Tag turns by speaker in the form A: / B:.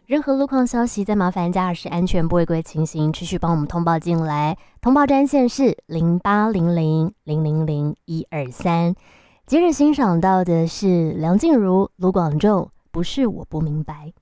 A: 任何路况消息，再麻烦驾驶安全不违规情形，持续帮我们通报进来。通报专线是0800000123。今日欣赏到的是梁静茹、卢广仲，不是我不明白。